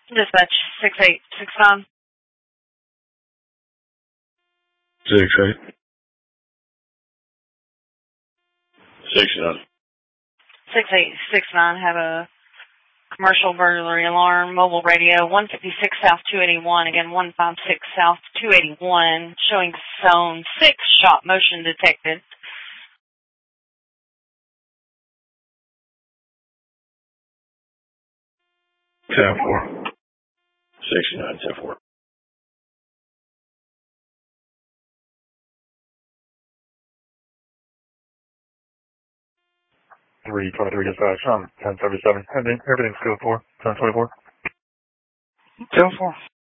Dispatch 6869. 68. 69. 6869, have a commercial burglary alarm, mobile radio, 156 South 281, again 156 South 281, showing zone 6, shot motion detected. Tab 4. 69, tab 4. 323 dispatch, 1077. Everything's good for 1024. 10-4.